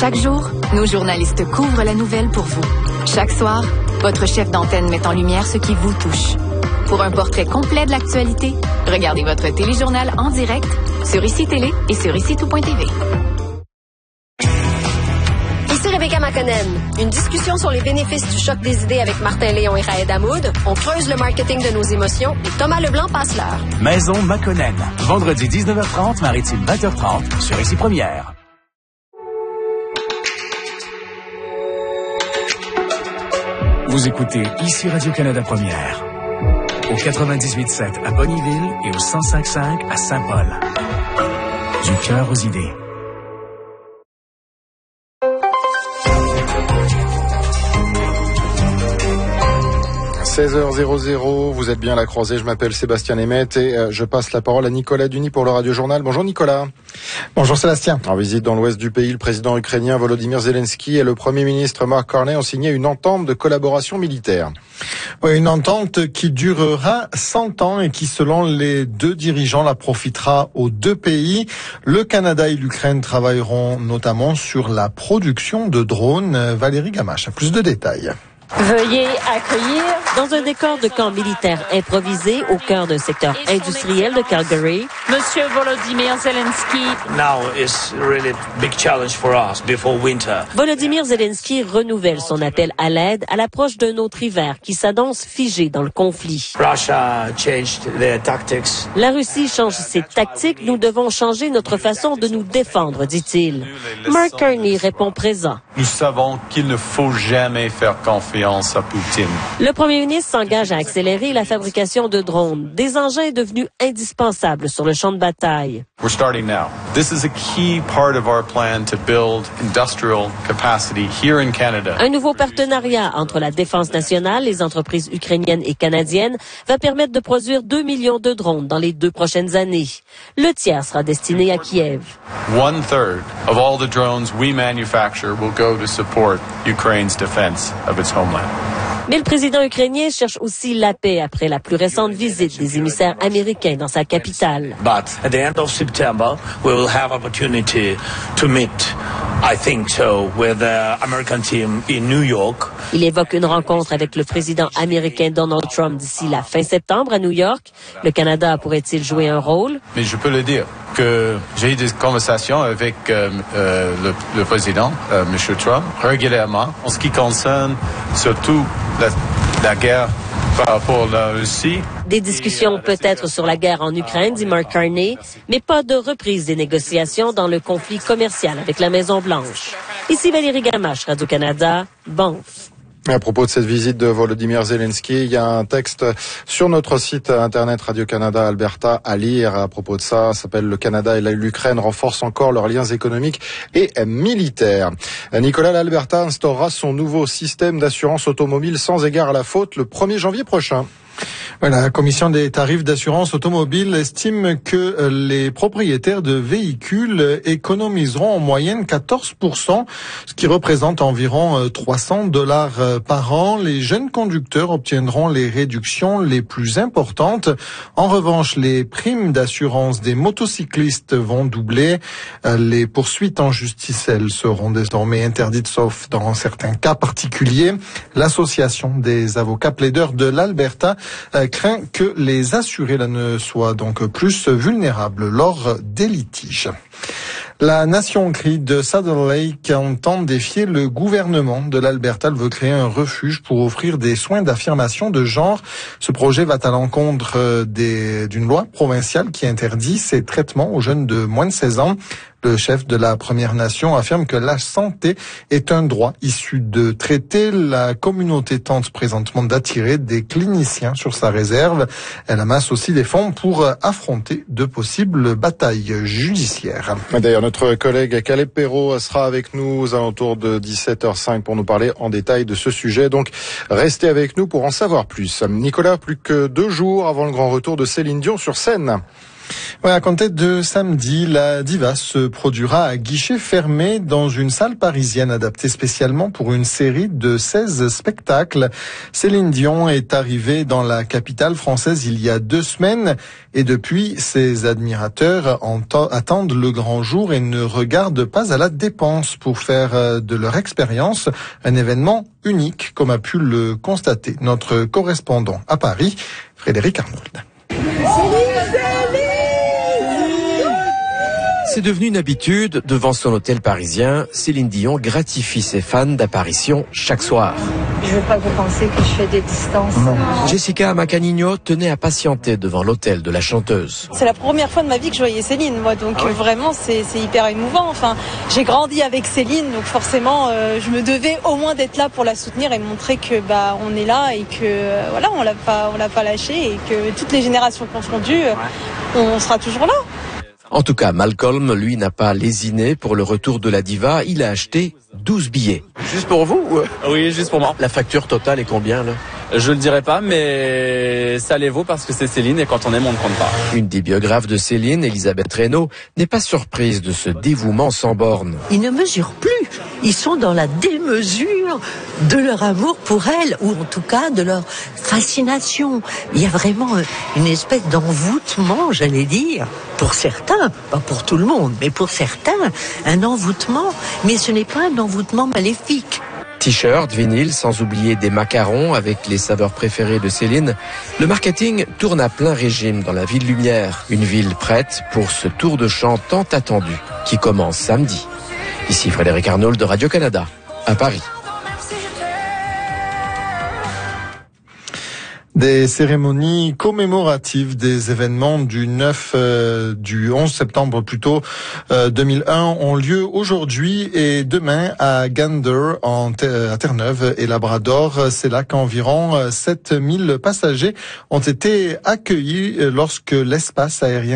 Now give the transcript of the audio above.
Chaque jour, nos journalistes couvrent la nouvelle pour vous. Chaque soir, votre chef d'antenne met en lumière ce qui vous touche. Pour un portrait complet de l'actualité, regardez votre téléjournal en direct sur ICI Télé et sur ICI-tout.tv. Ici Rebecca McConnell. Une discussion sur les bénéfices du choc des idées avec Martin Léon et Raed Hamoud. On creuse le marketing de nos émotions et Thomas Leblanc passe l'heure. Maison McConnell. Vendredi 19h30, Maritime 20h30 sur ICI Première. Vous écoutez ICI Radio-Canada Première. Au 98.7 à Bonnyville et au 105.5 à Saint-Paul. Du cœur aux idées. « 16h00, vous êtes bien à la croisée, je m'appelle Sébastien Nemeth et je passe la parole à Nicolas Duny pour le Radio Journal. Bonjour Nicolas. Bonjour Sébastien. En visite dans l'ouest du pays, le président ukrainien Volodymyr Zelensky et le premier ministre Mark Carney ont signé une entente de collaboration militaire. Oui, une entente qui durera 100 ans et qui, selon les deux dirigeants, la profitera aux deux pays. Le Canada et l'Ukraine travailleront notamment sur la production de drones. Valérie Gamache a plus de détails. Veuillez accueillir dans un décor de camp militaire improvisé au cœur d'un secteur industriel de Calgary, Monsieur Volodymyr Zelensky. Now is really big challenge for us before winter. Volodymyr Zelensky renouvelle son appel à l'aide à l'approche d'un autre hiver qui s'annonce figé dans le conflit. Russia changed their tactics. La Russie change ses tactiques, nous devons changer notre façon de nous défendre, dit-il. Mark Carney répond présent. Nous savons qu'il ne faut jamais faire confiance à Poutine. Le premier ministre s'engage à accélérer la fabrication de drones, des engins devenus indispensables sur le champ de bataille. We're starting now. This is a key part of our plan to build industrial capacity here in Canada. Un nouveau partenariat entre la Défense nationale, les entreprises ukrainiennes et canadiennes va permettre de produire 2 millions de drones dans les 2 prochaines années. Le tiers sera destiné à Kiev. 1/3 of all the drones we manufacture will go to support Ukraine's defense of its homeland. Mais le président ukrainien cherche aussi la paix après la plus récente visite des émissaires américains dans sa capitale. But at the end of September, we will have opportunity to meet, I think so, with the American team in New York. Il évoque une rencontre avec le président américain Donald Trump d'ici la fin septembre à New York. Le Canada pourrait-il jouer un rôle? Mais je peux le dire que j'ai eu des conversations avec le président, M. Trump, régulièrement, en ce qui concerne surtout la guerre par rapport à la Russie. Des discussions peut-être sur la guerre en Ukraine, dit Mark Carney, mais pas de reprise des négociations dans le conflit commercial avec la Maison-Blanche. Ici Valérie Gamache, Radio-Canada, Banff. À propos de cette visite de Volodymyr Zelensky, il y a un texte sur notre site internet Radio-Canada Alberta à lire à propos de ça. Ça s'appelle « Le Canada et l'Ukraine renforcent encore leurs liens économiques et militaires ». Nicolas, l'Alberta instaurera son nouveau système d'assurance automobile sans égard à la faute le 1er janvier prochain. La Commission des tarifs d'assurance automobile estime que les propriétaires de véhicules économiseront en moyenne 14%, ce qui représente environ $300 par an. Les jeunes conducteurs obtiendront les réductions les plus importantes. En revanche, les primes d'assurance des motocyclistes vont doubler. Les poursuites en justice, elles seront désormais interdites sauf dans certains cas particuliers. L'Association des avocats plaideurs de l'Alberta craint que les assurés ne soient donc plus vulnérables lors des litiges. La nation crie de Saddle Lake entend défier le gouvernement de l'Alberta. Elle veut créer un refuge pour offrir des soins d'affirmation de genre. Ce projet va à l'encontre d'une loi provinciale qui interdit ces traitements aux jeunes de moins de 16 ans. Le chef de la Première Nation affirme que la santé est un droit issu de traités. La communauté tente présentement d'attirer des cliniciens sur sa réserve. Elle amasse aussi des fonds pour affronter de possibles batailles judiciaires. D'ailleurs, notre collègue Caleb Perrault sera avec nous aux alentours de 17h05 pour nous parler en détail de ce sujet. Donc, restez avec nous pour en savoir plus. Nicolas, plus que 2 jours avant le grand retour de Céline Dion sur scène. Ouais, à compter de samedi, la diva se produira à guichet fermé dans une salle parisienne adaptée spécialement pour une série de 16 spectacles. Céline Dion est arrivée dans la capitale française il y a 2 semaines et depuis, ses admirateurs attendent le grand jour et ne regardent pas à la dépense pour faire de leur expérience un événement unique, comme a pu le constater notre correspondant à Paris, Frédéric Arnould. C'est devenu une habitude, devant son hôtel parisien, Céline Dion gratifie ses fans d'apparition chaque soir. Je veux pas que vous pensiez que je fais des distances. Non. Jessica Macanino tenait à patienter devant l'hôtel de la chanteuse. C'est la première fois de ma vie que je voyais Céline, moi, donc vraiment c'est hyper émouvant. Enfin, j'ai grandi avec Céline, donc forcément je me devais au moins d'être là pour la soutenir et montrer que on est là et que voilà, on l'a pas lâché et que toutes les générations confondues, on sera toujours là. En tout cas, Malcolm, lui, n'a pas lésiné pour le retour de la diva. Il a acheté 12 billets. Juste pour vous ou... Oui, juste pour moi. La facture totale est combien, là? Je le dirai pas, mais ça les vaut parce que c'est Céline et quand on aime, on ne compte pas. Une des biographes de Céline, Elisabeth Reynaud, n'est pas surprise de ce dévouement sans borne. Ils ne mesurent plus. Ils sont dans la démesure de leur amour pour elle, ou en tout cas de leur fascination. Il y a vraiment une espèce d'envoûtement, j'allais dire, pour certains, pas pour tout le monde, mais pour certains, un envoûtement. Mais ce n'est pas un envoûtement maléfique. T-shirt, vinyle, sans oublier des macarons avec les saveurs préférées de Céline. Le marketing tourne à plein régime dans la ville lumière. Une ville prête pour ce tour de chant tant attendu qui commence samedi. Ici Frédéric Arnould de Radio-Canada, à Paris. Des cérémonies commémoratives des événements du 11 septembre plutôt 2001 ont lieu aujourd'hui et demain à Gander à Terre-Neuve et Labrador. C'est là qu'environ 7000 passagers ont été accueillis lorsque l'espace aérien